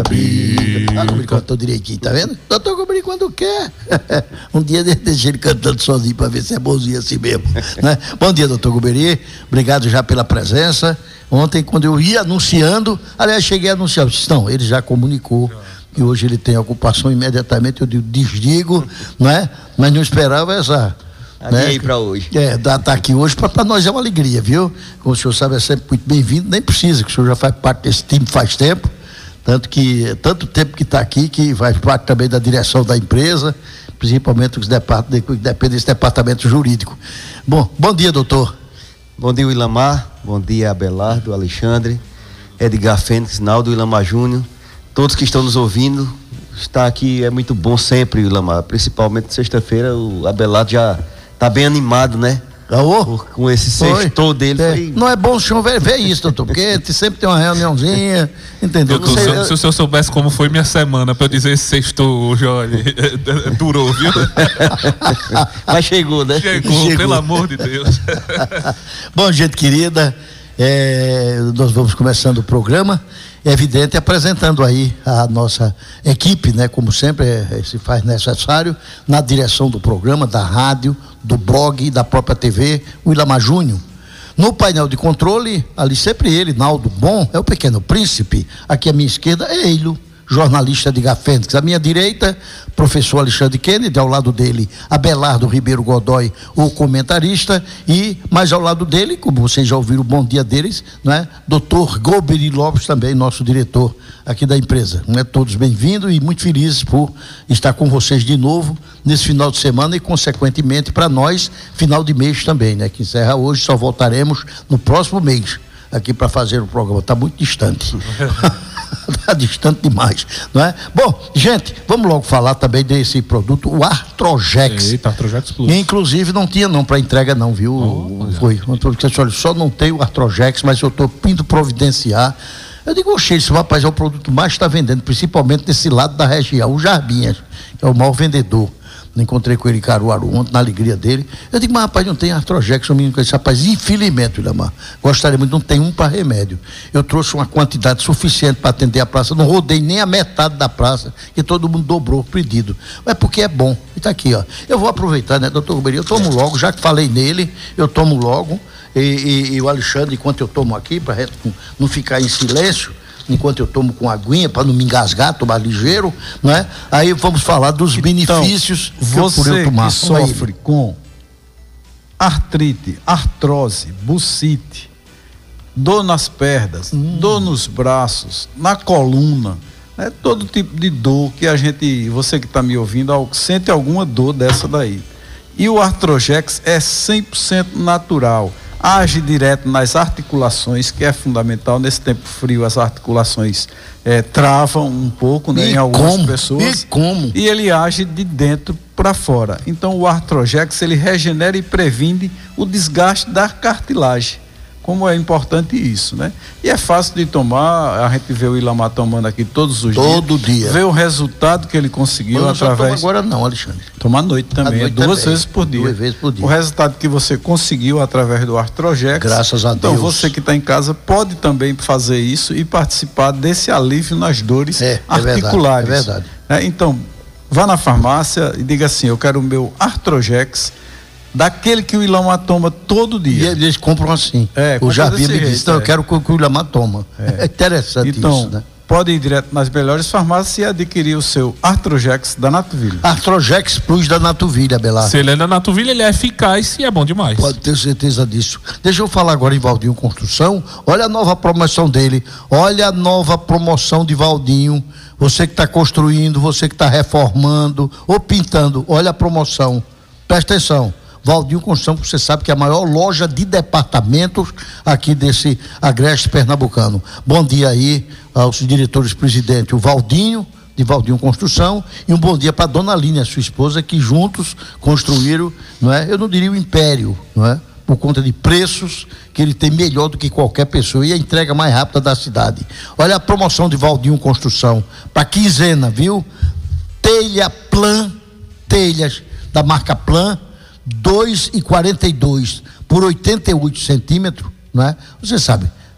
Ele cantou direitinho, tá vendo? Doutor Goberi quando quer. Um dia deixa ele cantando sozinho pra ver se é bonzinho assim mesmo, né? Bom dia, doutor Goberi. Obrigado já pela presença. Ontem, quando eu ia anunciando, aliás, cheguei a anunciar, não, ele já comunicou que hoje ele tem ocupação, imediatamente eu desdigo, né? Mas não esperava essa... Né? Para hoje. Tá aqui hoje, para nós é uma alegria, viu? Como o senhor sabe, é sempre muito bem-vindo, nem precisa, que o senhor já faz parte desse time faz tempo, tanto tempo que está aqui, que faz parte também da direção da empresa, principalmente os que dependem desse departamento jurídico. Bom dia, doutor. Bom dia, Ilamar, bom dia, Abelardo, Alexandre, Edgar Fênix, Naldo, Ilamar Júnior, todos que estão nos ouvindo. Estar aqui é muito bom sempre, Ilamar, principalmente sexta-feira, o Abelardo já tá bem animado, né? Com esse sextou dele. Não é bom o senhor ver isso, doutor, porque sempre tem uma reuniãozinha, entendeu? Doutor, se o senhor soubesse como foi minha semana para eu dizer esse sextou hoje, olha, durou, viu? Mas chegou, né? Chegou, pelo amor de Deus. Bom, gente querida, nós vamos começando o programa. É evidente, apresentando aí a nossa equipe, né? Como sempre se faz necessário, na direção do programa, da rádio, do blog, da própria TV, o Ilamar Júnior. No painel de controle, ali sempre ele, Naldo Bom, é o Pequeno Príncipe. Aqui à minha esquerda é Eilo, jornalista Edgar Fênix. À minha direita, professor Alexandre Kennedy, ao lado dele, Abelardo Ribeiro Godoy, o comentarista, e mais ao lado dele, como vocês já ouviram o bom dia deles, né? Dr. Goberi Lopes, também nosso diretor aqui da empresa. Não é? Todos bem-vindos e muito felizes por estar com vocês de novo nesse final de semana e, consequentemente, para nós, final de mês também, né? Que encerra hoje, só voltaremos no próximo mês aqui para fazer o programa. Está muito distante. Está distante demais, não é? Bom, gente, vamos logo falar também desse produto, o Artrojex. Eita, Artrojex Plus. Inclusive não tinha não para entrega não, viu? Foi. Olha, só não tem o Artrojex, mas eu estou indo providenciar. Eu digo, oxe, esse rapaz é o produto que mais está vendendo, principalmente nesse lado da região, o Jarbinhas, que é o maior vendedor. Encontrei com ele em Caruaru ontem, na alegria dele. Eu digo, mas rapaz, não tem Artrojex, o menino com esse rapaz, infelizmente, Ilamar, gostaria muito, não tem um para remédio. Eu trouxe uma quantidade suficiente para atender a praça, não rodei nem a metade da praça, que todo mundo dobrou o pedido. Mas porque é bom, e está aqui, ó. Eu vou aproveitar, né, doutor Goberi, eu tomo logo, já que falei nele, eu tomo logo, e o Alexandre, enquanto eu tomo aqui, para não ficar em silêncio, enquanto eu tomo com aguinha, para não me engasgar, tomar ligeiro, não é? Aí vamos falar dos benefícios que eu tomar. Que sofre com artrite, artrose, bursite, dor nas pernas, dor nos braços, na coluna, né? Todo tipo de dor que você que está me ouvindo, sente alguma dor dessa daí. E o Artrojex é 100% natural. Age direto nas articulações, que é fundamental. Nesse tempo frio, as articulações travam um pouco, né, em algumas pessoas. E ele age de dentro para fora. Então, o Artrojex, ele regenera e previne o desgaste da cartilagem. Como é importante isso, né? E é fácil de tomar, a gente vê o Ilamar tomando aqui todos os dias. Todo dia. Vê o resultado que ele conseguiu através... Agora não, Alexandre. Tomar à noite também, duas vezes por dia. 2 vezes por dia. O resultado que você conseguiu através do Artrojex. Graças a Deus. Então você que está em casa pode também fazer isso e participar desse alívio nas dores articulares. É verdade. Então, vá na farmácia e diga assim, eu quero o meu Artrojex, daquele que o Ilamar toma todo dia. E eles compram assim. O Jardim me disse, então eu quero que o Ilamar toma. É interessante isso, né? Pode ir direto nas melhores farmácias e adquirir o seu Artrojex da Natuville. Artrojex Plus da Natuville, Abelardo. Se ele é da Natuville, ele é eficaz e é bom demais. Pode ter certeza disso. Deixa eu falar agora em Valdinho Construção. Olha a nova promoção dele. Olha a nova promoção de Valdinho. Você que está construindo, você que está reformando ou pintando, olha a promoção. Presta atenção. Valdinho Construção, você sabe que é a maior loja de departamentos aqui desse agreste pernambucano. Bom dia aí aos diretores-presidentes, o Valdinho, de Valdinho Construção, e um bom dia para a dona Aline, a sua esposa, que juntos construíram, não é? Eu não diria o império, não é? Por conta de preços que ele tem melhor do que qualquer pessoa e a entrega mais rápida da cidade. Olha a promoção de Valdinho Construção, para quinzena, viu? Telha Plan, telhas da marca Plan, 2,42 por 88 centímetros, não é? Você sabe,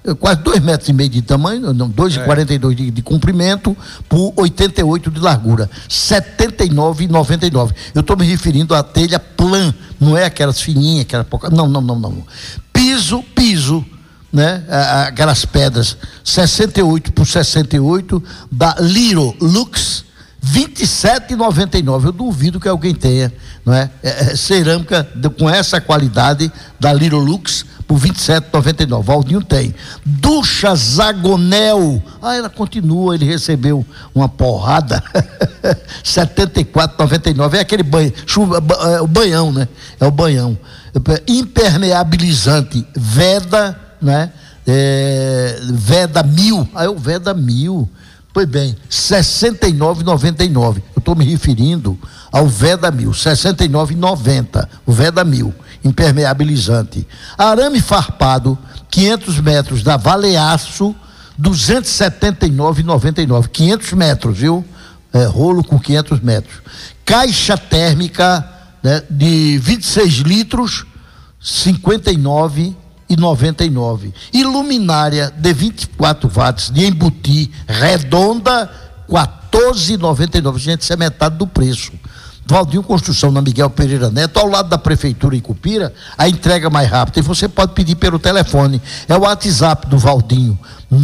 quase 2,5 metros de tamanho, não, 2,42 de comprimento por 88 de largura, R$ 79,99. Eu estou me referindo à telha plan, não é aquelas fininhas, não. Piso, né? Aquelas pedras 68 por 68 da Liro Lux, R$ 27,99. Eu duvido que alguém tenha, não é? Cerâmica com essa qualidade da Liro Lux por R$ 27,99. Valdinho tem. Ducha Zagonel. Ela continua, ele recebeu uma porrada. R$ 74,99. É aquele banho, o banhão, né? É o banhão. Impermeabilizante Veda, né? Veda 1000. É o Veda 1000. Pois bem, R$ 69,99. Eu estou me referindo ao Veda 1000, R$ 69,90. O Veda 1000, impermeabilizante. Arame farpado, 500 metros da Valeaço, R$ 279,99. 500 metros, viu? Rolo com 500 metros. Caixa térmica, né, de 26 litros, R$ 59,99. E luminária de 24 watts de embutir redonda, R$ 14,99. Gente, isso é metade do preço. Valdinho Construção, na Miguel Pereira Neto, ao lado da Prefeitura Icupira, a entrega mais rápida. E você pode pedir pelo telefone. É o WhatsApp do Valdinho,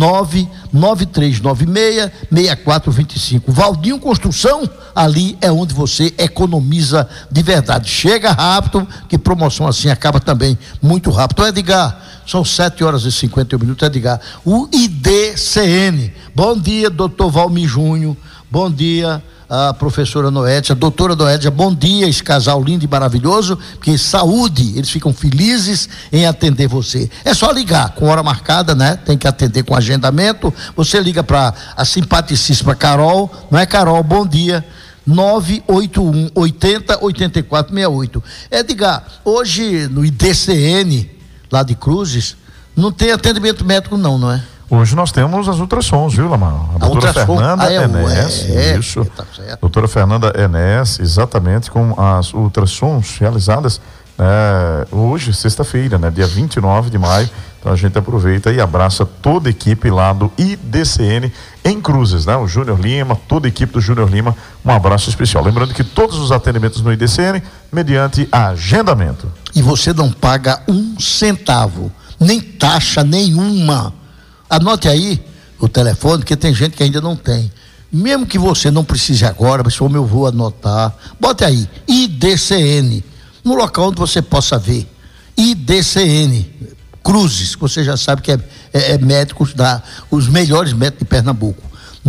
99396-6425. Valdinho Construção, ali é onde você economiza de verdade. Chega rápido, que promoção assim acaba também muito rápido. Edgar, são 7h50, Edgar. O IDCN. Bom dia, doutor Valmir Júnior. Bom dia, a professora Noédia, doutora Noédia, bom dia, esse casal lindo e maravilhoso, porque saúde, eles ficam felizes em atender você. É só ligar com hora marcada, né? Tem que atender com agendamento. Você liga para a simpaticíssima Carol, não é, Carol? Bom dia. 981 80 8468. Edgar, hoje no IDCN, lá de Cruzes, não tem atendimento médico não é? Hoje nós temos as ultrassons, viu, Lamar? A doutora Fernanda Enes, isso. Tá certo. Doutora Fernanda Enes, exatamente, com as ultrassons realizadas hoje, sexta-feira, né? Dia 29 de maio. Então a gente aproveita e abraça toda a equipe lá do IDCN em Cruzes, né? O Júnior Lima, toda a equipe do Júnior Lima, um abraço especial. Lembrando que todos os atendimentos no IDCN, mediante agendamento. E você não paga um centavo, nem taxa nenhuma. Anote aí o telefone, porque tem gente que ainda não tem. Mesmo que você não precise agora, mas como eu vou anotar, bote aí, IDCN, no local onde você possa ver. IDCN, Cruzes, que você já sabe que é médicos os melhores médicos de Pernambuco.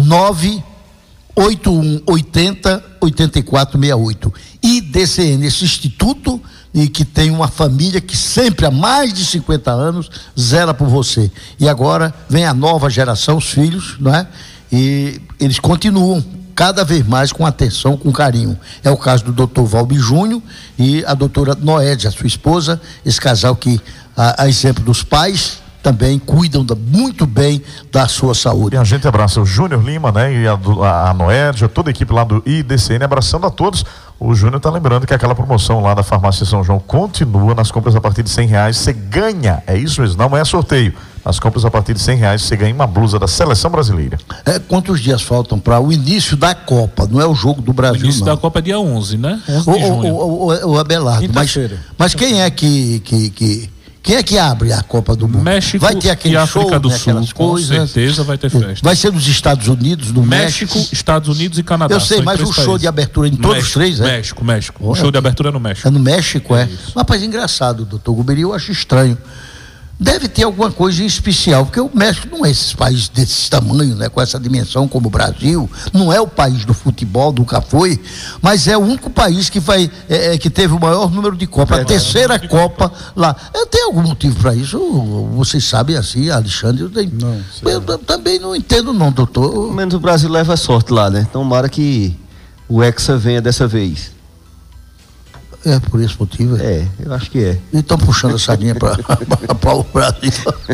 981 80 8468. IDCN, esse instituto e que tem uma família que sempre há mais de 50 anos zela por você. E agora vem a nova geração, os filhos, não é? E eles continuam cada vez mais com atenção, com carinho. É o caso do doutor Valmir Júnior e a doutora Noédia, sua esposa, esse casal que, a exemplo dos pais, também cuidam muito bem da sua saúde. E a gente abraça o Júnior Lima, né? E a Noédia, toda a equipe lá do IDCN, abraçando a todos. O Júnior está lembrando que aquela promoção lá da Farmácia São João continua. Nas compras a partir de R$100, você ganha, é isso mesmo, não é sorteio. Nas compras a partir de R$100, você ganha uma blusa da Seleção Brasileira. Quantos dias faltam para o início da Copa? Não é o jogo do Brasil, o início não. da Copa é dia 11, né? 11 de junho. O Abelardo, mas quem é quem é que abre a Copa do Mundo? México vai ter aquele e África show, do né, Sul, com certeza vai ter festa. Vai ser nos Estados Unidos, no México, Estados Unidos e Canadá. Eu sei, mas o show de abertura em todos os três, né? México. O show de abertura é no México. É no México, é? Isso. Rapaz, engraçado, doutor Guberi, eu acho estranho. Deve ter alguma coisa em especial, porque o México não é esses países desse tamanho, né, com essa dimensão como o Brasil, não é o país do futebol, nunca foi, mas é o único país que que teve o maior número de Copas, a terceira Copa lá. Tem algum motivo para isso? Vocês sabem assim, Alexandre? Eu também não entendo não, doutor. Pelo menos o Brasil leva sorte lá, né? Tomara que o Hexa venha dessa vez. É por esse motivo? Eu acho que é. E estão puxando a sardinha para o Brasil.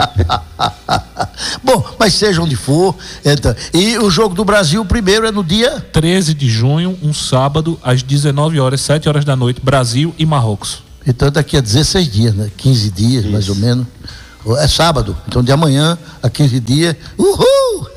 Bom, mas seja onde for. Então, e o jogo do Brasil, primeiro, é no dia 13 de junho, um sábado, às 19h, 7h da noite, Brasil e Marrocos. Então daqui a 16 dias, né? 15 dias, mais ou menos. É sábado, então de amanhã a 15 dias. Uhul!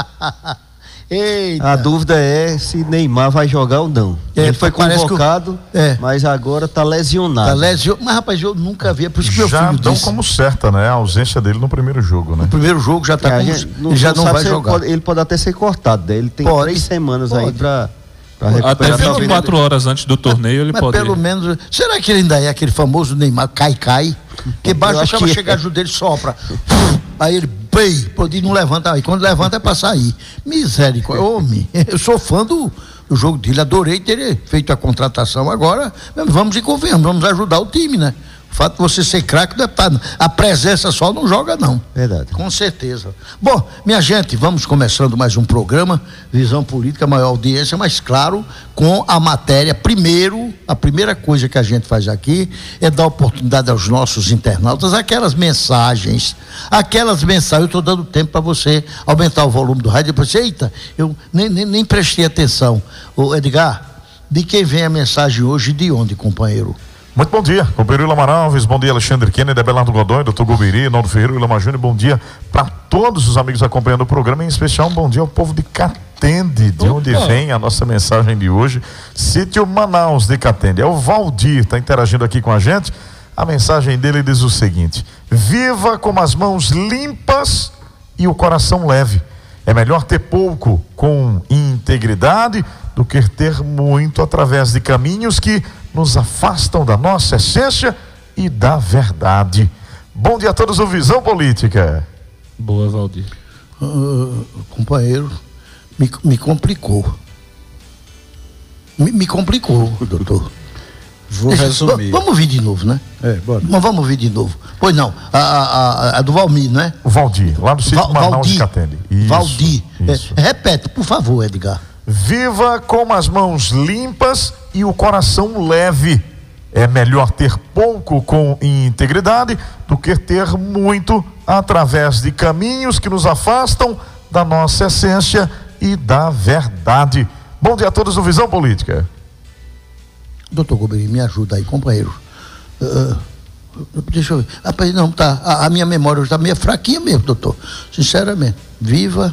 Eita. A dúvida é se Neymar vai jogar ou não. Ele foi convocado, mas agora está lesionado. Mas, rapaz, eu nunca vi, é por isso que meu já filho dão disse. como certa, né? A ausência dele no primeiro jogo, né? No primeiro jogo já está ele já não vai jogar. Ele pode até ser cortado, né? Ele tem 3 semanas aí para até 24 horas antes do torneio ele pode. Mas pelo menos, será que ele ainda é aquele famoso Neymar cai? Que basta o cara chegar junto dele, sopra. Aí ele, pode não levanta aí. Quando levanta é pra sair. Misericórdia. Homem, eu sou fã do jogo dele, adorei ter feito a contratação. Agora, vamos e convenhamos, vamos ajudar o time, né? O fato de você ser craque, a presença só não joga, não. Verdade. Com certeza. Bom, minha gente, vamos começando mais um programa, Visão Política, maior audiência, mas claro, com a matéria. Primeiro, a primeira coisa que a gente faz aqui é dar oportunidade aos nossos internautas, aquelas mensagens, eu estou dando tempo para você aumentar o volume do rádio, depois, eita, eu nem prestei atenção. Ô Edgar, de quem vem a mensagem hoje e de onde, companheiro? Muito bom dia, companheiro Ilamar Alves, bom dia Alexandre Kennedy, Abelardo Godoy, Dr. Gobiri, Naldo Ferreira, Ilamar Júnior, bom dia para todos os amigos acompanhando o programa, em especial um bom dia ao povo de Catende, de onde vem a nossa mensagem de hoje, sítio Manaus de Catende. É o Valdir, está interagindo aqui com a gente. A mensagem dele diz o seguinte: viva com as mãos limpas e o coração leve. É melhor ter pouco com integridade do que ter muito através de caminhos que nos afastam da nossa essência e da verdade. Bom dia a todos do Visão Política. Boa, Valdir. Companheiro, me complicou. Me complicou, doutor. Vou resumir. Vamos ouvir de novo, né? Bora. Mas vamos ouvir de novo. Pois não, a do Valmir, não é? O Valdir, lá do sítio Manaus de Catende. Valdir. Isso. Repete, por favor, Edgar. Viva com as mãos limpas e o coração leve. É melhor ter pouco com integridade do que ter muito através de caminhos que nos afastam da nossa essência e da verdade. Bom dia a todos do Visão Política. Doutor Goberi, me ajuda aí, companheiro. Deixa eu ver. Rapaz, não, tá. A minha memória está meio fraquinha mesmo, doutor. Sinceramente. Viva.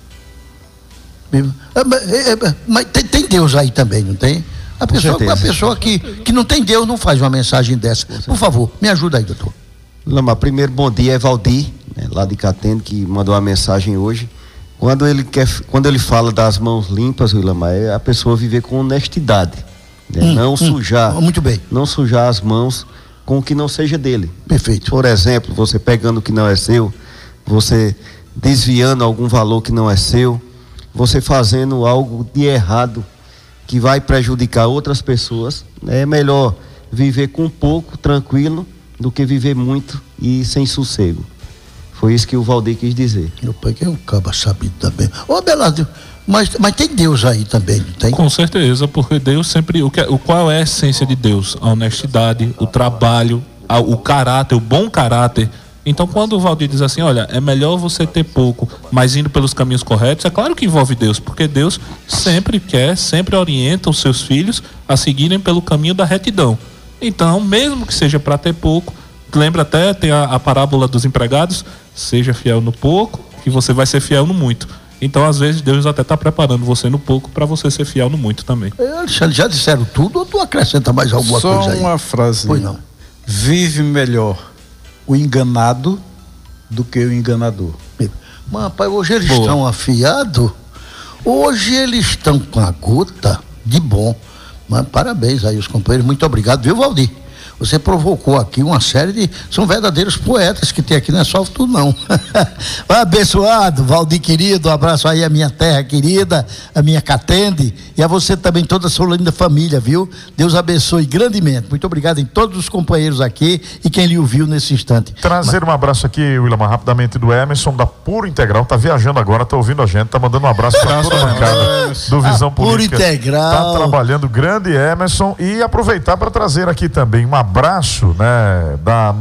Mas tem Deus aí também, não tem? A pessoa que não tem Deus não faz uma mensagem dessa. Por favor, me ajuda aí, doutor. Lamar, primeiro bom dia é Valdir, né, lá de Catende, que mandou a mensagem hoje. Quando ele fala das mãos limpas, Lamar, é a pessoa viver com honestidade, né? Não sujar. Muito bem. Não sujar as mãos com o que não seja dele. Perfeito. Por exemplo, você pegando o que não é seu, você desviando algum valor que não é seu, você fazendo algo de errado que vai prejudicar outras pessoas. É melhor viver com pouco, tranquilo, do que viver muito e sem sossego. Foi isso que o Valdir quis dizer. Meu pai, que é um caba sabido também. Ô, Abelardo, mas tem Deus aí também, não tem? Com certeza, porque Deus sempre... Qual é a essência de Deus? A honestidade, o trabalho, o caráter, o bom caráter. Então, quando o Valdir diz assim, olha, é melhor você ter pouco, mas indo pelos caminhos corretos, é claro que envolve Deus, porque Deus sempre orienta os seus filhos a seguirem pelo caminho da retidão. Então, mesmo que seja para ter pouco, lembra até, tem a parábola dos empregados, seja fiel no pouco, que você vai ser fiel no muito. Então, às vezes, Deus até está preparando você no pouco para você ser fiel no muito também. Já disseram tudo ou tu acrescenta mais alguma coisa aí? Só uma frase. Pois não. Vive melhor o enganado do que o enganador. Mas, rapaz, hoje eles estão afiados. Hoje eles estão com a gota de bom. Mas parabéns aí os companheiros. Muito obrigado, viu, Valdir? Você provocou aqui uma série de... São verdadeiros poetas que tem aqui, não é só tudo não. Abençoado, Valdir querido, um abraço aí à minha terra querida, a minha Catende, e a você também, toda a sua linda família, viu? Deus abençoe grandemente. Muito obrigado em todos os companheiros aqui e quem lhe ouviu nesse instante. Trazer um abraço aqui, Willamar, rapidamente, do Emerson, da Puro Integral, tá viajando agora, tá ouvindo a gente, tá mandando um abraço para toda a bancada do Visão Política. Puro Integral. Tá trabalhando, grande Emerson, e aproveitar para trazer aqui também um abraço, né,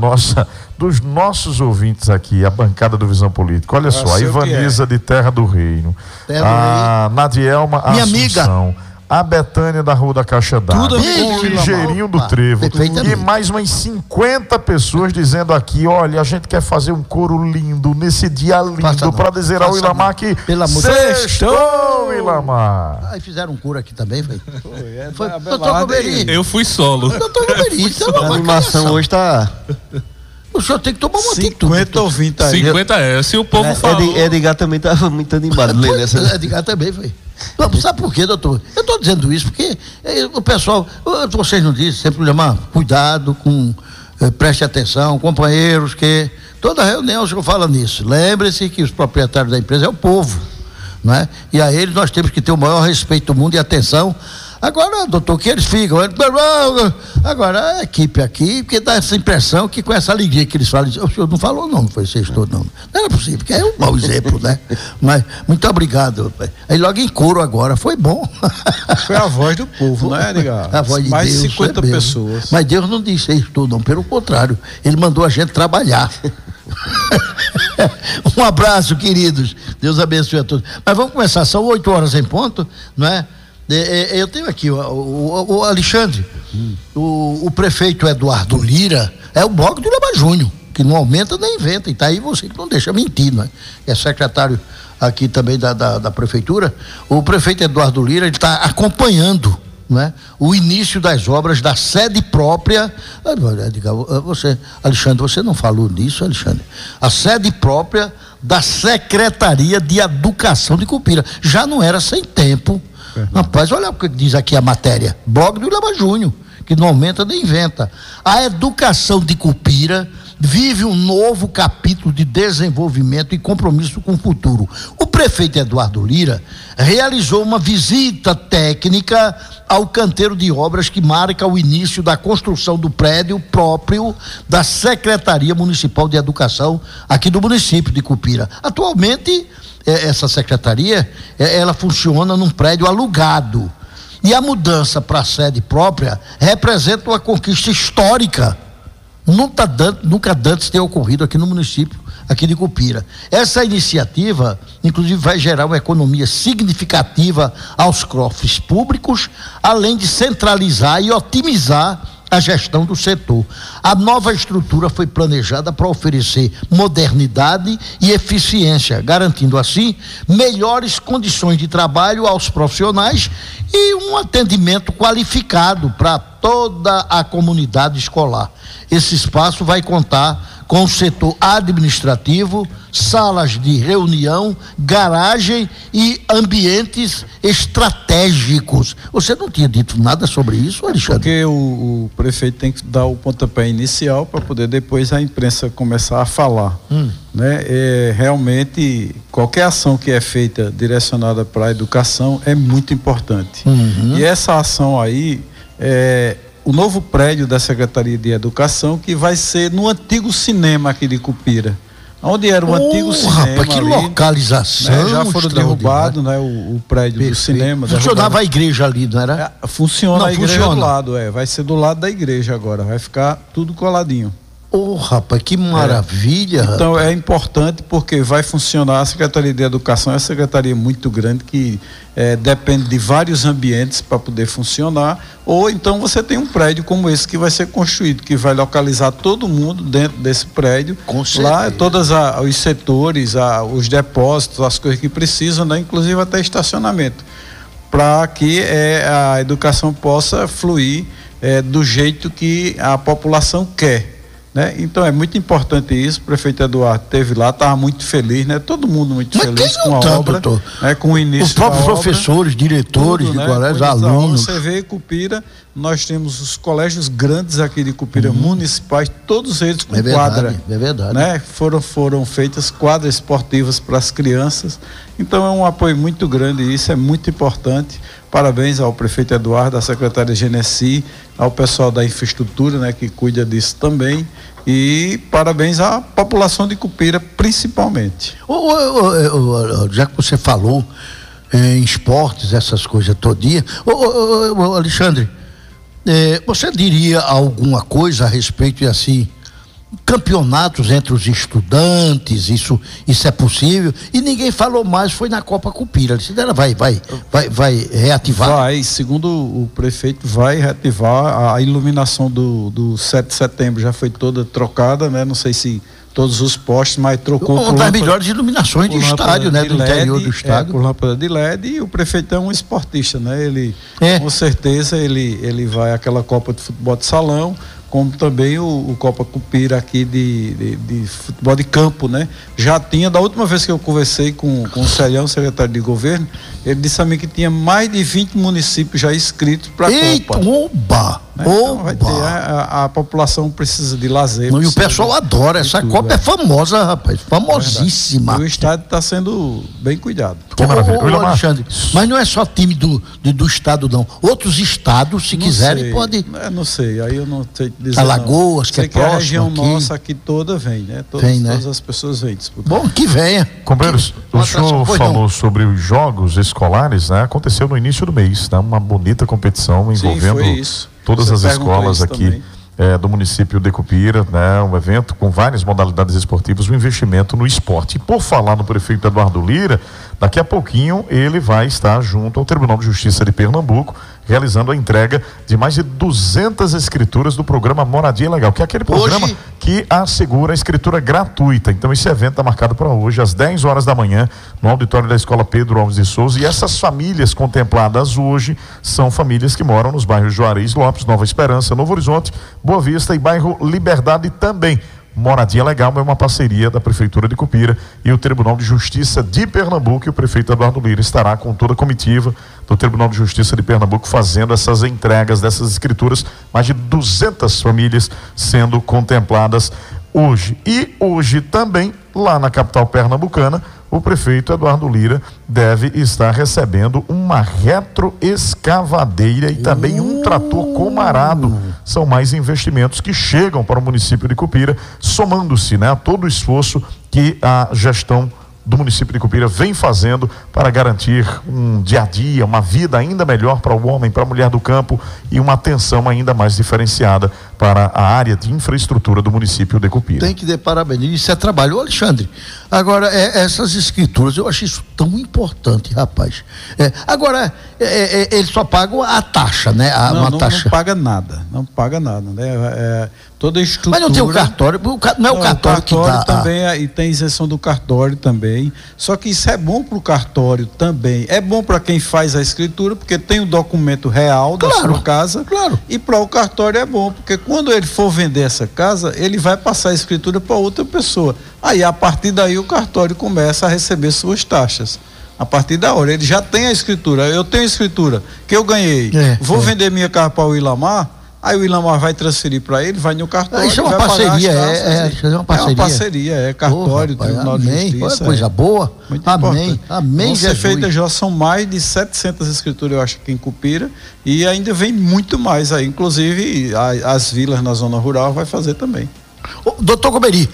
dos nossos ouvintes aqui, a bancada do Visão Política. Olha só, a Ivaniza de Terra do Reino, a Nadielma minha Assunção, amiga, a Betânia da Rua da Caixa d'Água, Tudo o Ligeirinho do Trevo perfeitamente. e mais umas 50 pessoas dizendo aqui, olha, a gente quer fazer um coro lindo nesse dia lindo para dizer ao Ilamar que sextou, Ilamar. Aí fizeram um coro aqui também, foi. Foi Doutor Goberi. Eu fui solo. Doutor Goberi, A animação hoje tá. o senhor tem que tomar uma 50 ou 20 aí. 50 é. Se o povo falou. Edgar também tava muito animado lendo essa. Edgar também foi. Sabe por quê, doutor? Eu estou dizendo isso porque o pessoal, vocês não dizem, sempre chamar, cuidado com, preste atenção, companheiros, que toda reunião o senhor fala nisso. Lembre-se que os proprietários da empresa é o povo, não é? E a eles nós temos que ter o maior respeito do mundo e atenção. Agora, doutor, que eles ficam. Agora, a equipe aqui, porque dá essa impressão que com essa alegria que eles falam, o senhor não falou, não foi sextou, não. Não era possível, porque é um mau exemplo, né? Mas, muito obrigado. Aí logo em coro agora, foi bom. Foi a voz do povo, né, Edgar? A voz de mais Deus, de 50 mesmo. pessoas. Mas Deus não disse sextou, não, pelo contrário, Ele mandou a gente trabalhar. Um abraço, queridos. Deus abençoe a todos. Mas vamos começar, são 8 horas em ponto, não é? Eu tenho aqui o Alexandre, o prefeito Eduardo Lira é o bloco do Lema Júnior, que não aumenta nem inventa, e tá aí você que não deixa mentir, não é? É secretário aqui também da prefeitura. O prefeito Eduardo Lira, ele está acompanhando, não é? O início das obras da sede própria. Alexandre, você não falou nisso, Alexandre? A sede própria da Secretaria de Educação de Cupira. Já não era sem tempo. Rapaz, olha o que diz aqui a matéria. Blog do Lema Júnior, que não aumenta nem inventa. A educação de Cupira vive um novo capítulo de desenvolvimento e compromisso com o futuro. O prefeito Eduardo Lira realizou uma visita técnica ao canteiro de obras que marca o início da construção do prédio próprio da Secretaria Municipal de Educação aqui do município de Cupira. Atualmente, essa secretaria, ela funciona num prédio alugado. E a mudança para a sede própria representa uma conquista histórica. Nunca antes tem ocorrido aqui no município, aqui de Cupira. Essa iniciativa, inclusive, vai gerar uma economia significativa aos cofres públicos, além de centralizar e otimizar a gestão do setor. A nova estrutura foi planejada para oferecer modernidade e eficiência, garantindo assim melhores condições de trabalho aos profissionais e um atendimento qualificado para toda a comunidade escolar. Esse espaço vai contar com o setor administrativo, salas de reunião, garagem e ambientes estratégicos. Você não tinha dito nada sobre isso, Alexandre? Porque o prefeito tem que dar o pontapé inicial para poder depois a imprensa começar a falar. Né? Realmente, qualquer ação que é feita direcionada para a educação é muito importante. E essa ação aí o novo prédio da Secretaria de Educação, que vai ser no antigo cinema aqui de Cupira. Onde era o antigo cinema. Rapaz, que ali, localização. Né? Já foram derrubados, né, o prédio do cinema. Funcionava a igreja ali, não era? Funciona a igreja do lado, vai ser do lado da igreja agora, vai ficar tudo coladinho. Rapaz, que maravilha. Então é importante porque vai funcionar. A Secretaria de Educação é uma secretaria muito grande que depende de vários ambientes para poder funcionar. Ou então você tem um prédio como esse que vai ser construído, que vai localizar todo mundo dentro desse prédio. Com certeza. Lá todos os setores, os depósitos, as coisas que precisam, né? Inclusive até estacionamento, para que a educação possa fluir do jeito que a população quer. Né? Então é muito importante isso. O prefeito Eduardo esteve lá, estava muito feliz, né? Todo mundo muito feliz com a obra, né? Com o início. Os próprios professores, diretores de colégios, alunos. Você vê Cupira, nós temos os colégios grandes aqui de Cupira, municipais, todos eles com quadra. É verdade. Né? Foram feitas quadras esportivas para as crianças. Então é um apoio muito grande e isso é muito importante. Parabéns ao prefeito Eduardo, à secretária Genesi, ao pessoal da infraestrutura, né, que cuida disso também, e parabéns à população de Cupira, principalmente. Já que você falou em esportes, essas coisas todinha, Alexandre, você diria alguma coisa a respeito, assim, campeonatos entre os estudantes, isso é possível, e ninguém falou mais, foi na Copa Cupira. Ele disse, ela vai reativar? Vai, segundo o prefeito, vai reativar. A iluminação do 7 de setembro já foi toda trocada, né? Não sei se todos os postes, mas trocou uma das melhores iluminações de estádio, né? Do interior do estado. Com lâmpada de LED, e o prefeito é um esportista, né? Ele, com certeza, ele vai àquela Copa de Futebol de Salão, como também o Copa Cupira aqui de futebol de campo, né? Já tinha, da última vez que eu conversei com o Celhão, secretário de governo, ele disse a mim que tinha mais de 20 municípios já inscritos para a Copa. Oba! Né? Então vai ter, a população precisa de lazer. E o pessoal adora, essa Copa é famosa, rapaz, famosíssima. E o estádio está sendo bem cuidado. Que maravilha. Alexandre, mas não é só time do estado, não. Outros estados, se quiserem, podem. Não sei, aí eu não sei dizer. Alagoas, que é próximo. A região nossa aqui toda vem, né? Todas as pessoas vêm disputar. Bom, que venha. Companheiros, o senhor falou sobre os jogos escolares, né? Aconteceu no início do mês, né? Uma bonita competição envolvendo todas as escolas aqui do município de Cupira, né? Um evento com várias modalidades esportivas, um investimento no esporte. E por falar no prefeito Eduardo Lira, daqui a pouquinho ele vai estar junto ao Tribunal de Justiça de Pernambuco, realizando a entrega de mais de 200 escrituras do programa Moradia Legal, que é aquele programa que assegura a escritura gratuita. Então esse evento está marcado para hoje, às 10 horas da manhã, no auditório da Escola Pedro Alves de Souza. E essas famílias contempladas hoje são famílias que moram nos bairros Juarez Lopes, Nova Esperança, Novo Horizonte, Boa Vista e bairro Liberdade também. Moradia Legal é uma parceria da Prefeitura de Cupira e o Tribunal de Justiça de Pernambuco, e o prefeito Eduardo Lira estará com toda a comitiva do Tribunal de Justiça de Pernambuco fazendo essas entregas dessas escrituras, mais de 200 famílias sendo contempladas hoje. E hoje também, lá na capital pernambucana, o prefeito Eduardo Lira deve estar recebendo uma retroescavadeira e também um trator comarado. São mais investimentos que chegam para o município de Cupira, somando-se, né, a todo o esforço que a gestão do município de Cupira vem fazendo para garantir um dia a dia, uma vida ainda melhor para o homem, para a mulher do campo e uma atenção ainda mais diferenciada para a área de infraestrutura do município de Cupira. Tem que dar parabéns, isso é trabalho. Ô, Alexandre, agora, essas escrituras, eu acho isso tão importante, rapaz. Agora, eles só pagam a taxa, né? Não paga nada, né? Toda a estrutura. Mas não tem o cartório, não é o cartório que dá. Também, e tem isenção do cartório também. Só que isso é bom para o cartório também. É bom para quem faz a escritura, porque tem o documento real da sua casa. Claro. E para o cartório é bom, porque quando ele for vender essa casa, ele vai passar a escritura para outra pessoa. Aí, a partir daí, o cartório começa a receber suas taxas. A partir da hora, ele já tem a escritura. Eu tenho a escritura que eu ganhei. Vou vender minha casa para o Ilamar. Aí o Ilamar vai transferir para ele, vai no cartório. Isso é uma parceria, é uma parceria, cartório, Tribunal de Justiça. Coisa boa. Muito amém. Importante. Amém, vão ser feitas já, são mais de 700 escrituras, eu acho, aqui em Cupira, e ainda vem muito mais aí, inclusive as vilas na zona rural vai fazer também. Doutor Goberi,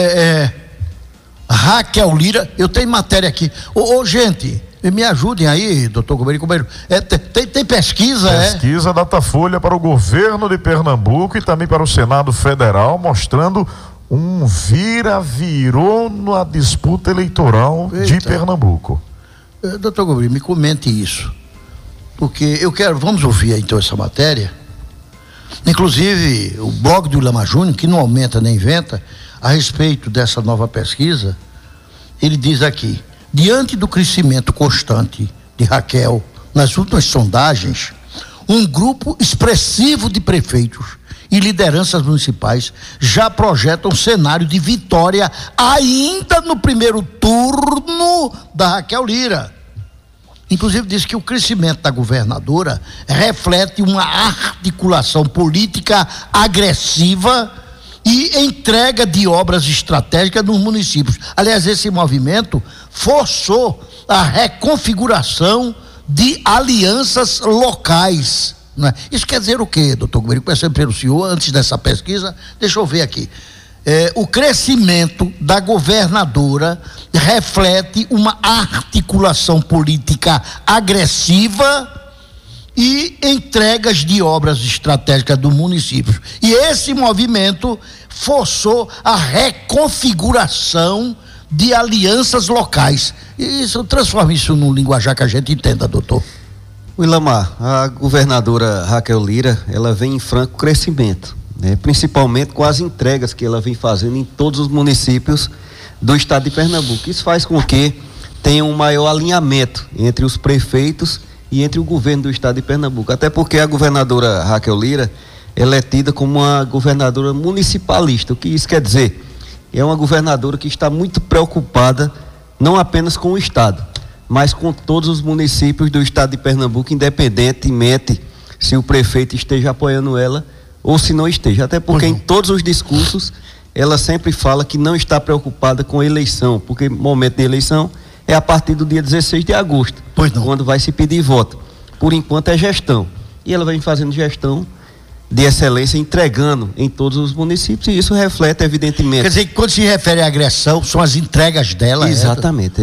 Raquel Lira, eu tenho matéria aqui. Gente, me ajudem aí, doutor Goberi. Tem pesquisa, Pesquisa Datafolha para o governo de Pernambuco e também para o Senado Federal, mostrando um virou na disputa eleitoral de Pernambuco. Doutor Goberi, me comente isso, porque vamos ouvir então essa matéria. Inclusive, o blog do Ilamar Júnior, que não aumenta nem inventa, a respeito dessa nova pesquisa, ele diz aqui: diante do crescimento constante de Raquel nas últimas sondagens, um grupo expressivo de prefeitos e lideranças municipais já projetam um cenário de vitória ainda no primeiro turno da Raquel Lira. Inclusive diz que o crescimento da governadora reflete uma articulação política agressiva e entrega de obras estratégicas nos municípios. Aliás, esse movimento forçou a reconfiguração de alianças locais, né? Isso quer dizer o quê, doutor Goberi? Começando pelo senhor, antes dessa pesquisa, deixa eu ver aqui. O crescimento da governadora reflete uma articulação política agressiva e entregas de obras estratégicas do município. E esse movimento forçou a reconfiguração de alianças locais. Isso transforma isso num linguajar que a gente entenda, doutor. Ilamar, a governadora Raquel Lira, ela vem em franco crescimento, né? Principalmente com as entregas que ela vem fazendo em todos os municípios do estado de Pernambuco. Isso faz com que tenha um maior alinhamento entre os prefeitos e entre o governo do estado de Pernambuco. Até porque a governadora Raquel Lira, ela é tida como uma governadora municipalista. O que isso quer dizer? É uma governadora que está muito preocupada não apenas com o estado, mas com todos os municípios do estado de Pernambuco, independentemente se o prefeito esteja apoiando ela ou se não esteja. Até porque em todos os discursos ela sempre fala que não está preocupada com a eleição, porque o momento de eleição é a partir do dia 16 de agosto, quando vai se pedir voto. Por enquanto é gestão. E ela vem fazendo gestão de excelência, entregando em todos os municípios, e isso reflete, evidentemente. Quer dizer que quando se refere à agressão, são as entregas dela. Exatamente.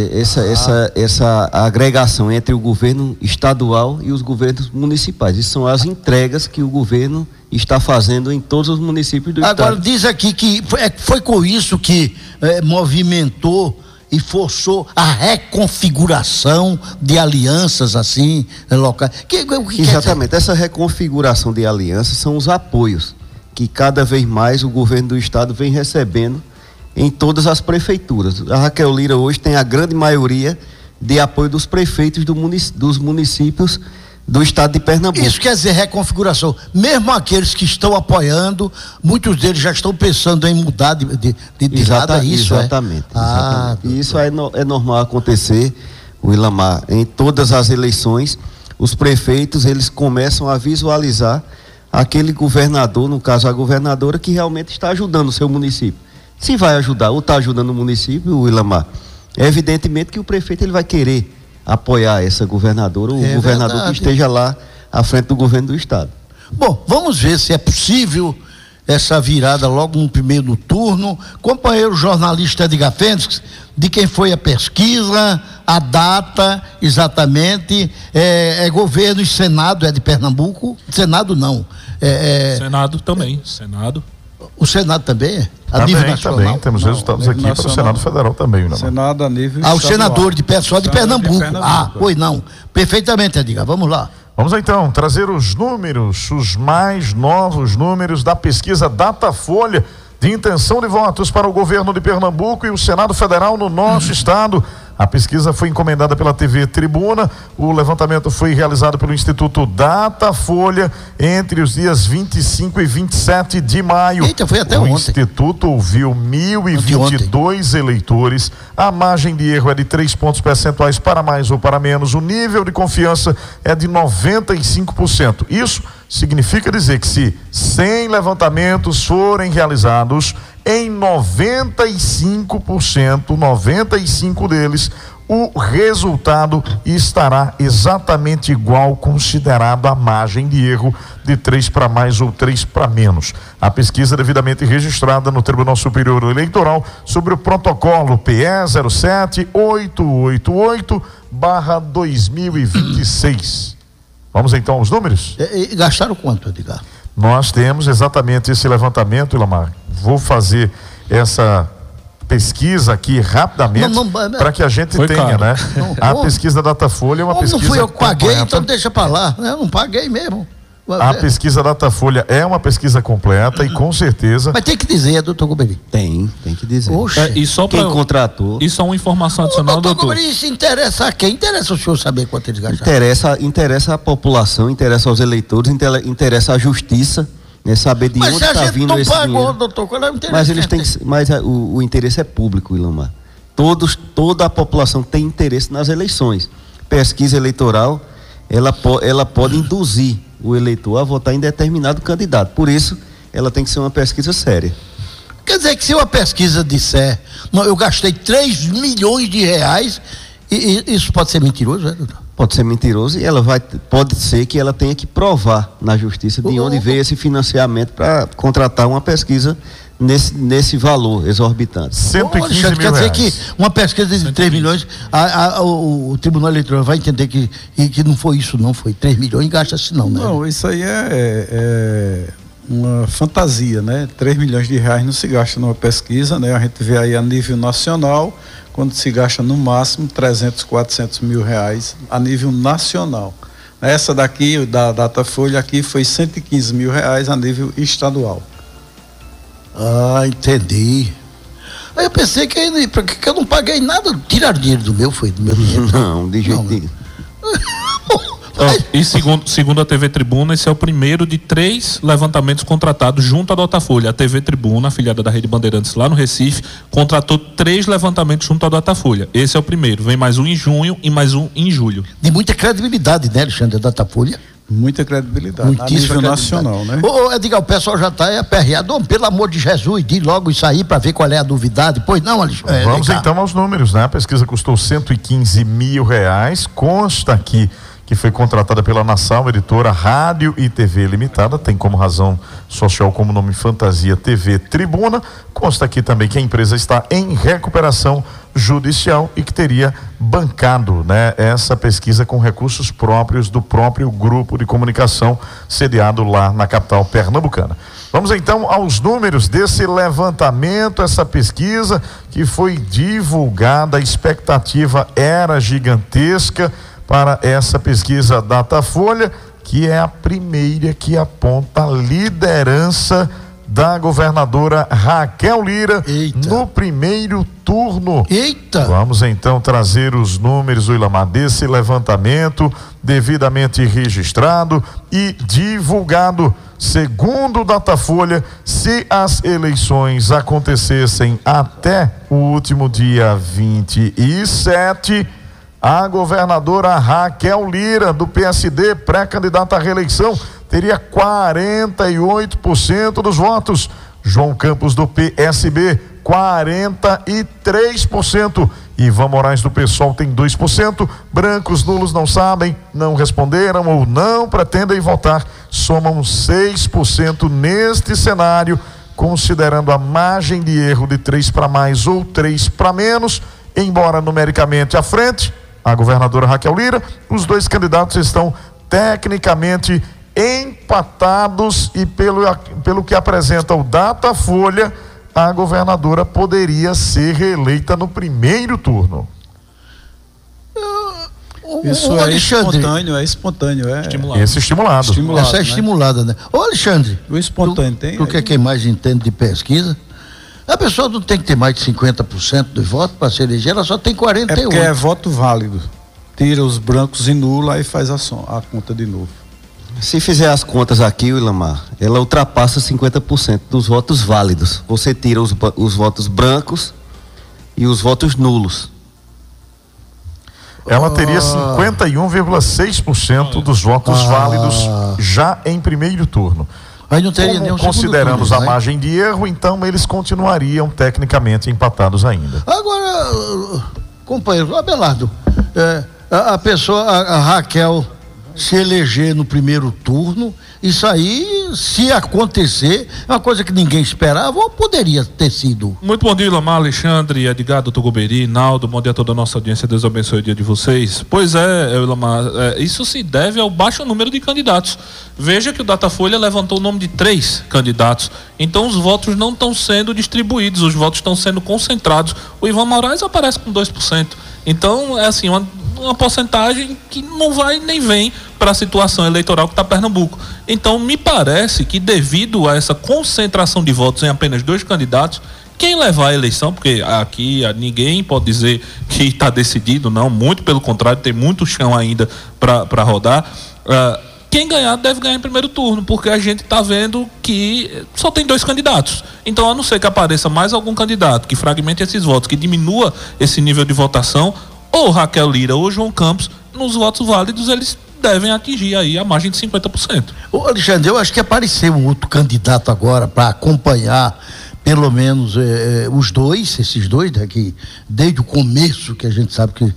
Essa agregação entre o governo estadual e os governos municipais. Isso são as entregas que o governo está fazendo em todos os municípios do estado. Agora diz aqui que foi com isso que movimentou e forçou a reconfiguração de alianças assim locais. Exatamente, essa reconfiguração de alianças são os apoios que cada vez mais o governo do estado vem recebendo em todas as prefeituras. A Raquel Lira hoje tem a grande maioria de apoio dos prefeitos dos municípios do estado de Pernambuco. Isso quer dizer reconfiguração. Mesmo aqueles que estão apoiando, muitos deles já estão pensando em mudar de lado, é isso? Exatamente. E isso é normal acontecer, o Ilamar. Em todas as eleições, os prefeitos, eles começam a visualizar aquele governador, no caso a governadora, que realmente está ajudando o seu município. Se vai ajudar ou está ajudando o município, o Ilamar, é evidentemente que o prefeito ele vai querer apoiar essa governadora, o governador verdade. Que esteja lá à frente do governo do estado. Bom, vamos ver se é possível essa virada logo no primeiro turno. Companheiro jornalista Edgar Fênix, de quem foi a pesquisa, a data exatamente, governo e Senado é de Pernambuco? Senado não. Senado também, Senado. O Senado também? A nível nacional? Também, temos resultados aqui para o Senado Federal também. Não? Senado a nível estadual. O senador de Pernambuco. Pois não. Perfeitamente, Edgar. Vamos lá. Vamos então trazer os números, os mais novos números da pesquisa Datafolha de intenção de votos para o governo de Pernambuco e o Senado Federal no nosso estado. A pesquisa foi encomendada pela TV Tribuna. O levantamento foi realizado pelo Instituto Datafolha entre os dias 25 e 27 de maio. Eita, foi até ontem. O Instituto ouviu 1.022 eleitores. A margem de erro é de 3 pontos percentuais para mais ou para menos. O nível de confiança é de 95%. Isso significa dizer que se 100 levantamentos forem realizados, em 95%, 95 deles, o resultado estará exatamente igual, considerado a margem de erro de 3 para mais ou 3 para menos. A pesquisa é devidamente registrada no Tribunal Superior Eleitoral sobre o protocolo PE 07888/2026. Vamos então aos números? E gastaram quanto, Edgar? Nós temos exatamente esse levantamento, Ilamar. Vou fazer essa pesquisa aqui rapidamente para que a gente tenha, né? A pesquisa Datafolha é uma pesquisa. Não fui eu que paguei, então deixa para lá. Eu não paguei mesmo. A pesquisa Datafolha é uma pesquisa completa e com certeza. Mas tem que dizer, doutor Guberi. Tem que dizer. E só quem contratou. Isso é uma informação adicional, doutor. Guberi, isso interessa a quem? Interessa o senhor saber quanto eles gastaram? Interessa a população, interessa aos eleitores, interessa a justiça, né, saber de onde está vindo esse dinheiro. Doutor, qual é o interesse? Mas eles têm, o interesse é público, Ilamar. Toda a população tem interesse nas eleições. Pesquisa eleitoral, ela pode induzir o eleitor a votar em determinado candidato. Por isso, ela tem que ser uma pesquisa séria. Quer dizer que se uma pesquisa disser, não, eu gastei 3 milhões de reais, isso pode ser mentiroso, é, doutor? Pode ser mentiroso e pode ser que ela tenha que provar na justiça de onde veio esse financiamento para contratar uma pesquisa nesse valor exorbitante. 115 mil quer dizer reais. que uma pesquisa de 3 milhões, o Tribunal Eleitoral vai entender que não foi isso, não foi 3 milhões, gasta-se não, né? Não, isso aí é uma fantasia, né? 3 milhões de reais não se gasta numa pesquisa, né? A gente vê aí a nível nacional, quando se gasta no máximo 300, 400 mil reais a nível nacional. Essa daqui, da Datafolha aqui, foi 115 mil reais a nível estadual. Ah, entendi. Aí eu pensei que eu não paguei nada, tiraram dinheiro do meu dinheiro. Não, de jeito nenhum. E segundo a TV Tribuna, esse é o primeiro de 3 levantamentos contratados junto à Datafolha. A TV Tribuna, afiliada da Rede Bandeirantes lá no Recife, contratou 3 levantamentos junto à Datafolha. Esse é o primeiro. Vem mais um em junho e mais um em julho. De muita credibilidade, né, Alexandre, a Datafolha? Muita credibilidade. Muitíssima a nível nacional, né? Edgar, o pessoal já está aperreado. Pelo amor de Jesus, diz logo isso aí para ver qual é a novidade. Pois não, Alexandre? Vamos então aos números, né? A pesquisa custou 115 mil reais. Consta aqui que foi contratada pela Nassau, editora Rádio e TV Limitada, tem como razão social como nome Fantasia TV Tribuna. Consta aqui também que a empresa está em recuperação judicial e que teria bancado, né, essa pesquisa com recursos próprios do próprio grupo de comunicação sediado lá na capital pernambucana. Vamos então aos números desse levantamento, essa pesquisa que foi divulgada, a expectativa era gigantesca para essa pesquisa Datafolha, que é a primeira que aponta a liderança da governadora Raquel Lira. Eita. No primeiro turno. Eita! Vamos então trazer os números, Ilamar, desse levantamento devidamente registrado e divulgado. Segundo Datafolha, se as eleições acontecessem até o último dia 27, a governadora Raquel Lira, do PSD, pré-candidata à reeleição, teria 48% dos votos. João Campos, do PSB, 43%. Ivan Moraes, do PSOL, tem 2%. Brancos, nulos, não sabem, não responderam ou não pretendem votar, somam 6% neste cenário, considerando a margem de erro de 3 para mais ou 3 para menos. Embora numericamente à frente a governadora Raquel Lira, os dois candidatos estão tecnicamente empatados e pelo que apresenta o Datafolha, a governadora poderia ser reeleita no primeiro turno. Isso é espontâneo, é estimulado. Esse estimulado. Essa é estimulada, né? Ô, Alexandre, o espontâneo tem. Tu que é quem mais entende de pesquisa, a pessoa não tem que ter mais de 50% dos votos para se eleger, ela só tem 48%. É porque é voto válido. Tira os brancos e nula e faz a conta de novo. Se fizer as contas aqui, Ilamar, ela ultrapassa 50% dos votos válidos. Você tira os votos brancos e os votos nulos. Ela teria 51,6% dos votos válidos já em primeiro turno. Aí não teria nenhum consideramos turno, a margem de erro, então eles continuariam tecnicamente empatados ainda. Agora, companheiro, Abelardo, a pessoa, a Raquel, se eleger no primeiro turno, isso aí, se acontecer, é uma coisa que ninguém esperava ou poderia ter sido. Muito bom dia, Ilamar, Alexandre, Edgar, Doutor Goberi, Naldo, bom dia a toda a nossa audiência, Deus abençoe o dia de vocês. Pois é, Ilamar, isso se deve ao baixo número de candidatos. Veja que o Datafolha levantou o nome de 3 candidatos, então os votos não estão sendo distribuídos, os votos estão sendo concentrados. O Ivan Moraes aparece com 2%, então é assim, uma porcentagem que não vai nem vem para a situação eleitoral que está Pernambuco. Então, me parece que devido a essa concentração de votos em apenas 2 candidatos, quem levar a eleição, porque aqui ninguém pode dizer que está decidido, não, muito pelo contrário, tem muito chão ainda para rodar, quem ganhar deve ganhar em primeiro turno, porque a gente está vendo que só tem 2 candidatos. Então, a não ser que apareça mais algum candidato que fragmente esses votos, que diminua esse nível de votação, ou Raquel Lira ou João Campos, nos votos válidos, eles devem atingir aí a margem de 50%. Ô, Alexandre, eu acho que apareceu um outro candidato agora para acompanhar pelo menos esses dois, né, que desde o começo, que a gente sabe que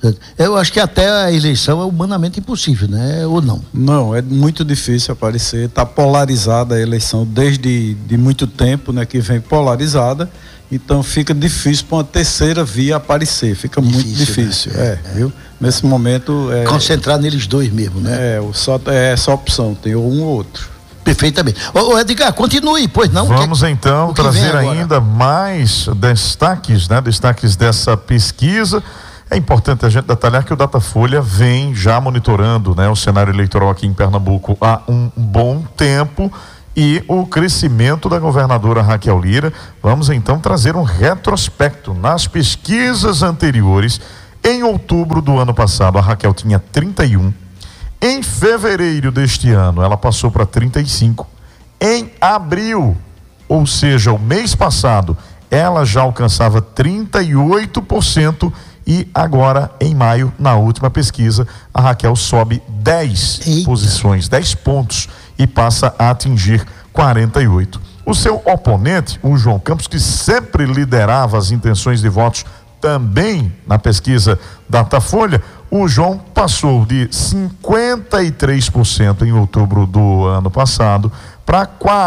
Eu acho que até a eleição é humanamente impossível, né? Ou não? Não, é muito difícil aparecer. Está polarizada a eleição desde de muito tempo, né? Que vem polarizada. Então fica difícil para uma terceira via aparecer. Fica muito difícil. Né? Viu? Nesse momento. Concentrar neles dois mesmo, né? É essa opção. Tem um ou outro. Perfeitamente. Ô Edgar, continue, pois não. Vamos então trazer ainda mais destaques, né? Destaques dessa pesquisa. É importante a gente detalhar que o Datafolha vem já monitorando, né, o cenário eleitoral aqui em Pernambuco há um bom tempo e o crescimento da governadora Raquel Lira. Vamos então trazer um retrospecto. Nas pesquisas anteriores, em outubro do ano passado, a Raquel tinha 31. Em fevereiro deste ano, ela passou para 35. Em abril, ou seja, o mês passado, ela já alcançava 38%. E agora, em maio, na última pesquisa, a Raquel sobe 10 posições, 10 pontos e passa a atingir 48. O seu oponente, o João Campos, que sempre liderava as intenções de votos também na pesquisa Datafolha, o João passou de 53% em outubro do ano passado para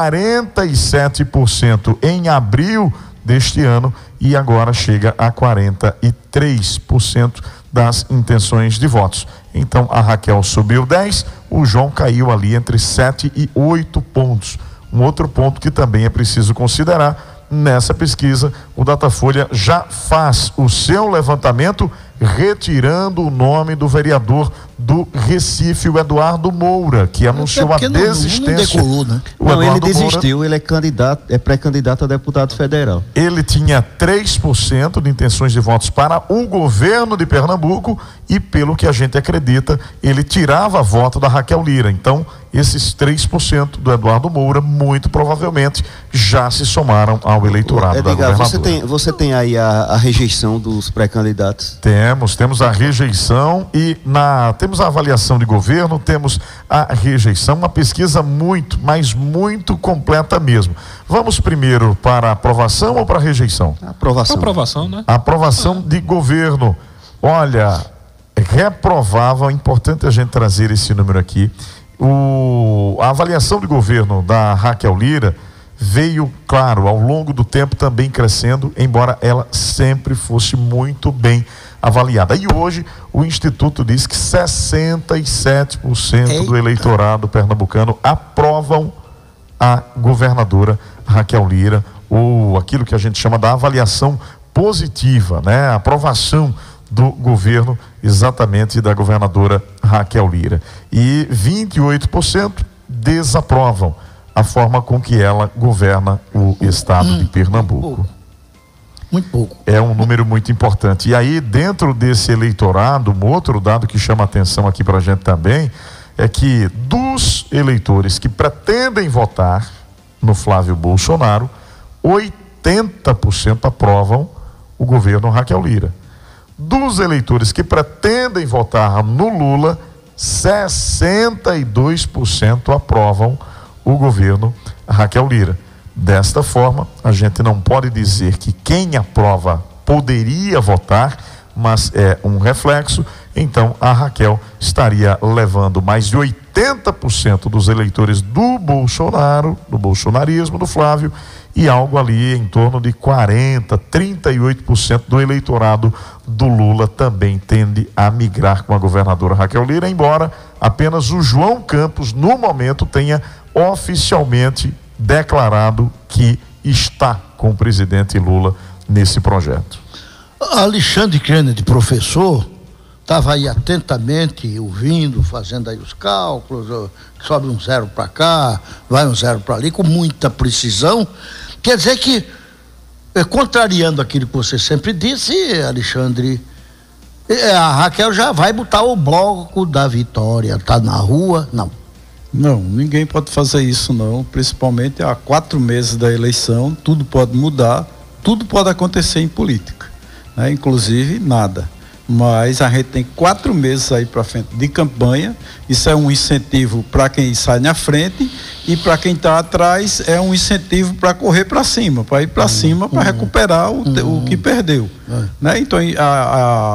47% em abril deste ano e agora chega a 43% das intenções de votos. Então a Raquel subiu 10, o João caiu ali entre 7 e 8 pontos. Um outro ponto que também é preciso considerar nessa pesquisa, o Datafolha já faz o seu levantamento retirando o nome do vereador do Recife, o Eduardo Moura, que anunciou a desistência. Não decolou, né? Não, ele desistiu, Moura, ele é pré-candidato a deputado federal. Ele tinha 3% de intenções de votos para o governo de Pernambuco e, pelo que a gente acredita, ele tirava voto da Raquel Lira. Então, esses 3% do Eduardo Moura, muito provavelmente, já se somaram ao eleitorado da governadora. Você tem aí a rejeição dos pré-candidatos? Temos a rejeição e temos a avaliação de governo, temos a rejeição, uma pesquisa muito, mas muito completa mesmo. Vamos primeiro para a aprovação ou para a rejeição? Aprovação, né? Aprovação de governo. Olha, reprovável, é importante a gente trazer esse número aqui. A avaliação de governo da Raquel Lira veio, claro, ao longo do tempo também crescendo, embora ela sempre fosse muito bem avaliada. E hoje o Instituto diz que 67% do eleitorado pernambucano aprovam a governadora Raquel Lira, ou aquilo que a gente chama da avaliação positiva, né? A aprovação do governo exatamente da governadora Raquel Lira. E 28% desaprovam a forma com que ela governa o estado de Pernambuco. Muito pouco. É um número muito importante. E aí, dentro desse eleitorado, um outro dado que chama atenção aqui pra gente também, é que dos eleitores que pretendem votar no Flávio Bolsonaro, 80% aprovam o governo Raquel Lira. Dos eleitores que pretendem votar no Lula, 62% aprovam o governo Raquel Lira. Desta forma, a gente não pode dizer que quem aprova poderia votar, mas é um reflexo. Então, a Raquel estaria levando mais de 80% dos eleitores do Bolsonaro, do bolsonarismo, do Flávio, e algo ali em torno de 38% do eleitorado do Lula também tende a migrar com a governadora Raquel Lira, embora apenas o João Campos, no momento, tenha oficialmente declarado que está com o presidente Lula nesse projeto. Alexandre Kennedy, professor, estava aí atentamente ouvindo, fazendo aí os cálculos, sobe um zero para cá, vai um zero para ali, com muita precisão. Quer dizer que, contrariando aquilo que você sempre disse, Alexandre, a Raquel já vai botar o bloco da vitória, tá na rua? Não. Não, ninguém pode fazer isso não, principalmente há 4 meses da eleição, tudo pode mudar, tudo pode acontecer em política, né? Inclusive nada, mas a gente tem 4 meses aí para frente de campanha, isso é um incentivo para quem sai na frente e para quem está atrás é um incentivo para correr para cima, para ir para cima, para recuperar o que perdeu, né? Então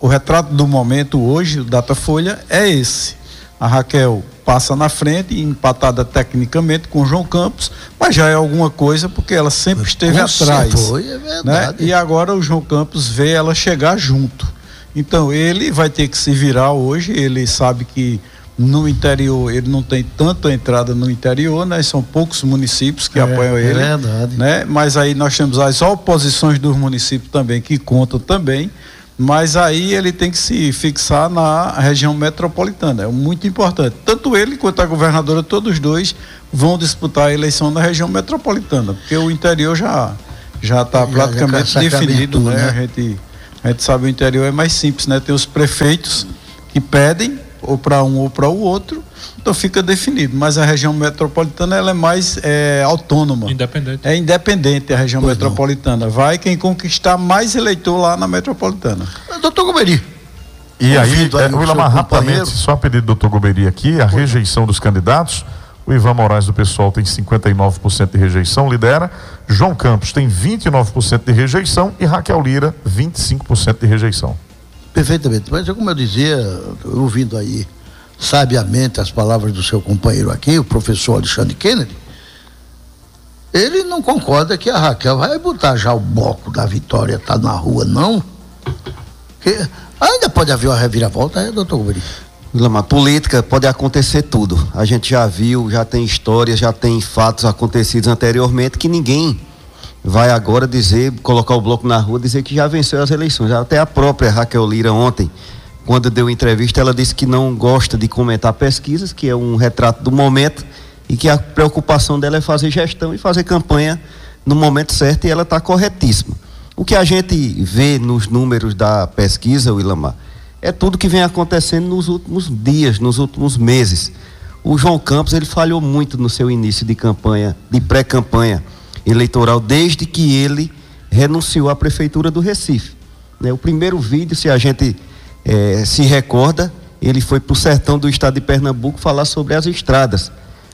o retrato do momento hoje, o Datafolha, é esse. A Raquel passa na frente, empatada tecnicamente com o João Campos, mas já é alguma coisa porque ela sempre esteve atrás. Foi, é verdade. Né? E agora o João Campos vê ela chegar junto. Então ele vai ter que se virar hoje, ele sabe que no interior ele não tem tanta entrada no interior, né? São poucos municípios que apoiam ele. É verdade. Né? Mas aí nós temos as oposições dos municípios também, que contam também. Mas aí ele tem que se fixar na região metropolitana, é muito importante. Tanto ele quanto a governadora, todos os dois vão disputar a eleição na região metropolitana, porque o interior já está praticamente definido, né? A gente sabe, o interior é mais simples, né? Tem os prefeitos que pedem ou para um ou para o outro, então fica definido, mas a região metropolitana ela é mais autônoma. Independente. É independente a região metropolitana. Vai quem conquistar mais eleitor lá na metropolitana. Doutor Goberi. E aí, Willamar, rapidamente, só pedir do doutor Goberi aqui, a rejeição dos candidatos. O Ivan Moraes do PSOL tem 59% de rejeição, lidera. João Campos tem 29% de rejeição e Raquel Lira 25% de rejeição. Perfeitamente, mas como eu dizia, ouvindo aí sabiamente as palavras do seu companheiro aqui, o professor Alexandre Kennedy, ele não concorda que a Raquel vai botar já o bloco da vitória, tá na rua, não? Que ainda pode haver uma reviravolta, doutor Goberi? Willamar, política pode acontecer tudo. A gente já viu, já tem histórias, já tem fatos acontecidos anteriormente que ninguém vai agora colocar o bloco na rua, dizer que já venceu as eleições. Até a própria Raquel Lira ontem, quando deu entrevista, ela disse que não gosta de comentar pesquisas, que é um retrato do momento e que a preocupação dela é fazer gestão e fazer campanha no momento certo, e ela está corretíssima. O que a gente vê nos números da pesquisa, Willamar, é tudo que vem acontecendo nos últimos dias, nos últimos meses. O João Campos, ele falhou muito no seu início de campanha, de pré-campanha eleitoral, desde que ele renunciou à prefeitura do Recife, né? O primeiro vídeo, se a gente se recorda, ele foi para o sertão do estado de Pernambuco falar sobre as estradas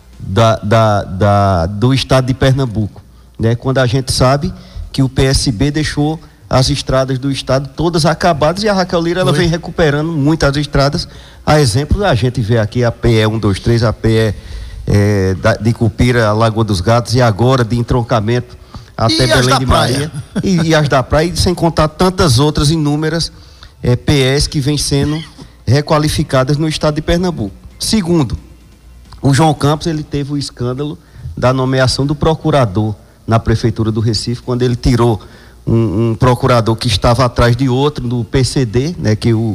do estado de Pernambuco, né? Quando a gente sabe que o PSB deixou as estradas do estado todas acabadas e a Raquel Lira ela vem recuperando muitas estradas. A exemplo, a gente vê aqui a PE 123, a PE de Cupira, a Lagoa dos Gatos, e agora de entroncamento até Belém de Maria e as da praia, sem contar tantas outras inúmeras PEs que vêm sendo requalificadas no estado de Pernambuco. Segundo, o João Campos, ele teve o escândalo da nomeação do procurador na prefeitura do Recife, quando ele tirou um procurador que estava atrás de outro do PCD, né,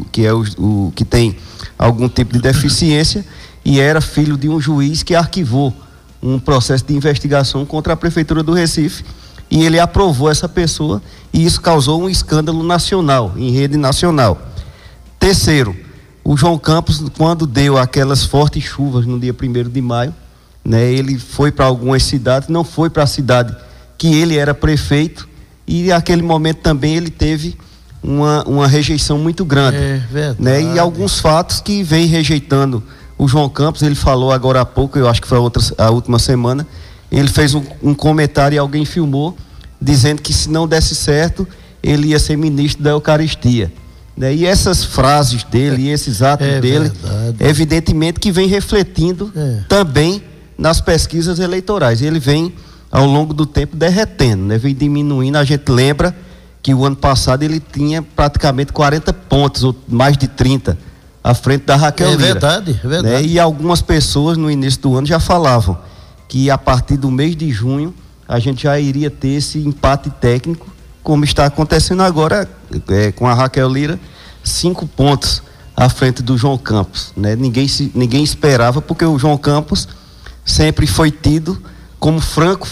que tem algum tipo de deficiência, e era filho de um juiz que arquivou um processo de investigação contra a prefeitura do Recife, e ele aprovou essa pessoa, e isso causou um escândalo nacional, em rede nacional. Terceiro, o João Campos, quando deu aquelas fortes chuvas no dia 1º de maio, né, ele foi para algumas cidades, não foi para a cidade que ele era prefeito, e naquele momento também ele teve uma rejeição muito grande, né? E alguns fatos que vem rejeitando o João Campos. Ele falou agora há pouco, eu acho que foi a última semana, ele fez um comentário e alguém filmou, dizendo que se não desse certo, ele ia ser ministro da Eucaristia, né? E essas frases dele e esses atos dele, evidentemente que vem refletindo também nas pesquisas eleitorais. Ele vem ao longo do tempo derretendo, né? Vem diminuindo. A gente lembra que o ano passado ele tinha praticamente 40 pontos, ou mais de 30, à frente da Raquel Lira. É verdade. Né? E algumas pessoas no início do ano já falavam que a partir do mês de junho a gente já iria ter esse empate técnico, como está acontecendo agora com a Raquel Lira, 5 pontos à frente do João Campos, né? Ninguém esperava, porque o João Campos sempre foi tido como franco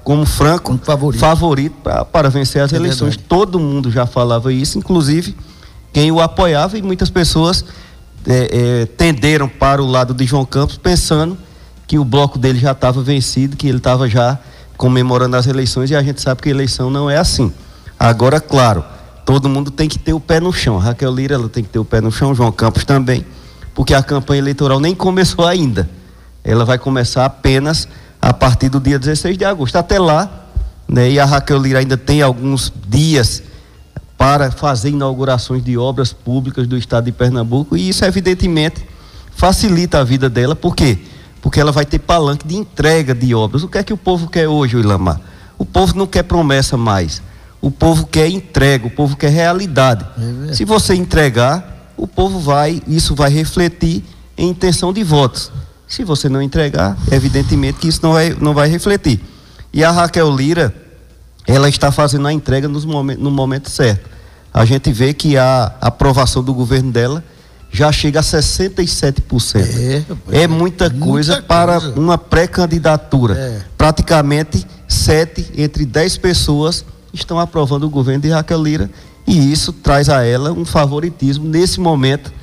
favorito para vencer as eleições. Verdade. Todo mundo já falava isso, inclusive quem o apoiava, e muitas pessoas tenderam para o lado de João Campos, pensando que o bloco dele já estava vencido, que ele estava já comemorando as eleições, e a gente sabe que a eleição não é assim. Agora, claro, todo mundo tem que ter o pé no chão. A Raquel Lira, ela tem que ter o pé no chão, João Campos também, porque a campanha eleitoral nem começou ainda. Ela vai começar apenas a partir do dia 16 de agosto. Até lá, né, e a Raquel Lira ainda tem alguns dias para fazer inaugurações de obras públicas do estado de Pernambuco, e isso evidentemente facilita a vida dela. Por quê? Porque ela vai ter palanque de entrega de obras. O que é que o povo quer hoje, Ilamar? O povo não quer promessa mais, o povo quer entrega, o povo quer realidade. Se você entregar, o povo isso vai refletir em intenção de votos. Se você não entregar, evidentemente que isso não vai refletir. E a Raquel Lira, ela está fazendo a entrega no momento certo. A gente vê que a aprovação do governo dela já chega a 67%. É muita coisa para uma pré-candidatura. Praticamente 7 entre 10 pessoas estão aprovando o governo de Raquel Lira, e isso traz a ela um favoritismo nesse momento